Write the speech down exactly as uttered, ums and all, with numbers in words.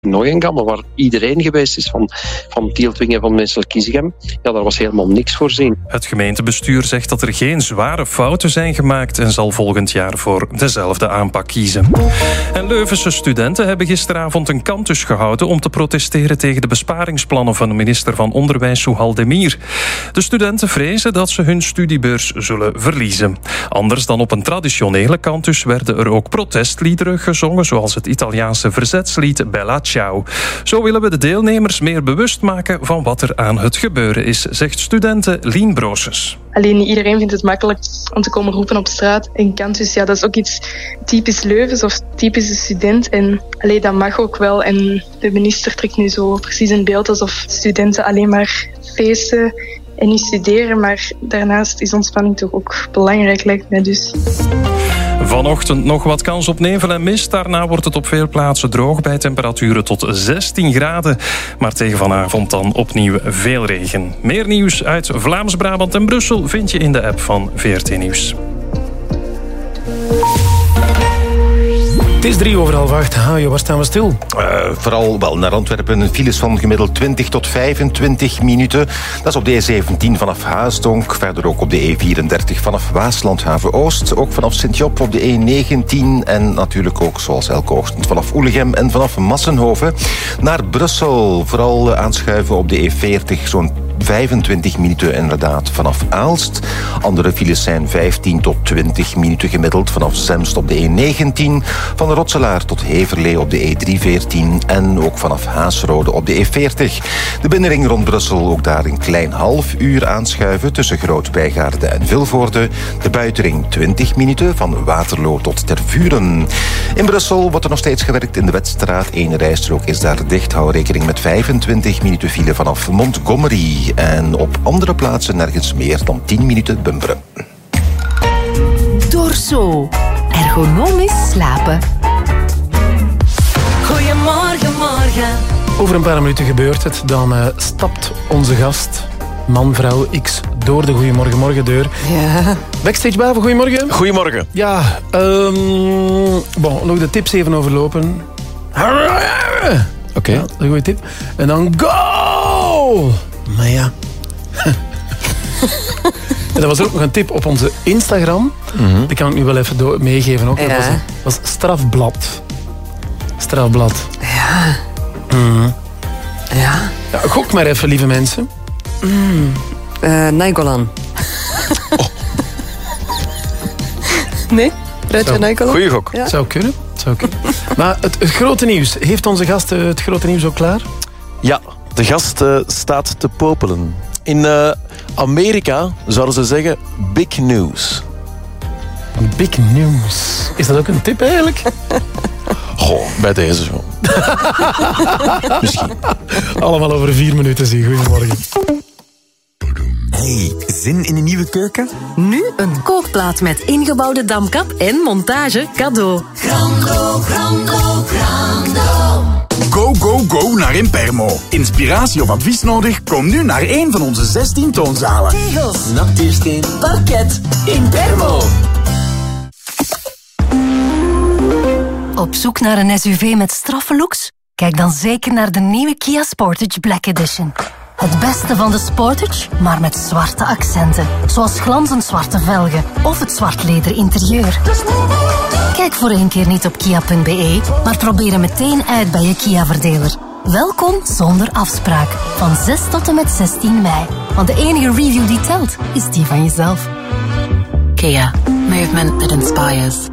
Nooiengamme, waar iedereen geweest is van, van Tieltwingen, van Mensel-Kiezegem. Ja, daar was helemaal niks voorzien. Het gemeentebestuur zegt dat er geen zware fouten zijn gemaakt en zal volgend jaar voor dezelfde aanpak kiezen. En Leuvense studenten hebben gisteravond een kantus gehouden om te protesteren tegen de besparingsplannen van de minister van Onderwijs Souhal Demir. De studenten vrezen dat ze hun studiebeurs zullen verliezen. Anders dan op een traditionele kantus werden er ook protestliederen gezongen, zoals het Italiaanse verzetslied Bella Ciao. Zo willen we de deelnemers meer bewust maken van wat er aan het gebeuren is, zegt studenten Lien Brooses. Alleen niet iedereen vindt het makkelijk om te komen roepen op straat. En kantus, ja, dat is ook iets typisch Leuvens of typische student. En allee, dat mag ook wel. En de minister trekt nu zo precies een beeld alsof studenten alleen maar feesten en niet studeren. Maar daarnaast is ontspanning toch ook belangrijk, lijkt mij dus. Vanochtend nog wat kans op nevel en mist. Daarna wordt het op veel plaatsen droog bij temperaturen tot zestien graden. Maar tegen vanavond dan opnieuw veel regen. Meer nieuws uit Vlaams-Brabant en Brussel vind je in de app van V R T Nieuws. Het is drie over half acht. Hajo, waar staan we stil? Uh, vooral wel naar Antwerpen. Files van gemiddeld twintig tot vijfentwintig minuten. Dat is op de E zeventien vanaf Haasdonk. Verder ook op de E vierendertig vanaf Waaslandhaven Oost. Ook vanaf Sint-Job op de E negentien. En natuurlijk ook zoals elke ochtend vanaf Oelegem en vanaf Massenhoven naar Brussel. Vooral aanschuiven op de E veertig, zo'n vijfentwintig minuten inderdaad vanaf Aalst. Andere files zijn vijftien tot twintig minuten gemiddeld vanaf Zemst op de E negentien. Van Rotselaar tot Heverlee op de E driehonderdveertien en ook vanaf Haasrode op de E veertig. De binnenring rond Brussel ook daar een klein half uur aanschuiven tussen Groot-Bijgaarde en Vilvoorde. De buitenring twintig minuten van Waterloo tot Tervuren. In Brussel wordt er nog steeds gewerkt in de Wetstraat. Eén rijstrook is daar dicht. Hou rekening met vijfentwintig minuten file vanaf Montgomery. En op andere plaatsen nergens meer dan tien minuten bumperen. Dorso. Ergonomisch slapen. Goedemorgen, morgen. Over een paar minuten gebeurt het. Dan uh, stapt onze gast, man, vrouw, X, door de Goedemorgen Morgendeur. Ja. Backstage Baven, goedemorgen. Goedemorgen. Ja, um, bon, nog de tips even overlopen. Oké. Okay. Ja, een goede tip. En dan go! Maar ja. En dat was ook nog een tip op onze Instagram. Mm-hmm. Die kan ik nu wel even do- meegeven. Ook. Ja. Dat was, was strafblad. Strafblad. Ja. Mm-hmm. Ja. Ja. Gok maar even, lieve mensen. Mm. Uh, Nainggolan. Oh. Nee? Ruudje Nainggolan? Goeie gok. Ja. Zou kunnen. Zou kunnen. Maar het, het grote nieuws. Heeft onze gast het grote nieuws ook klaar? Ja, de gast uh, staat te popelen. In uh, Amerika zouden ze zeggen big news. Big news. Is dat ook een tip eigenlijk? Goh, bij deze zo. Misschien. Allemaal over vier minuten, zie. Goedemorgen. Hey, zin in een nieuwe keuken? Nu een kookplaat met ingebouwde damkap en montage cadeau. Grando, grando, grando. Go, go, go naar Impermo. Inspiratie of advies nodig? Kom nu naar een van onze zestien toonzalen. Tegels, natuursteen, parket, Impermo. Op zoek naar een S U V met straffe looks? Kijk dan zeker naar de nieuwe Kia Sportage Black Edition. Het beste van de Sportage, maar met zwarte accenten. Zoals glanzend zwarte velgen of het zwart leder interieur. Kijk voor een keer niet op kia punt b e, maar probeer hem meteen uit bij je Kia-verdeler. Welkom zonder afspraak. Van zes tot en met zestien mei. Want de enige review die telt, is die van jezelf. Kia. Movement that inspires.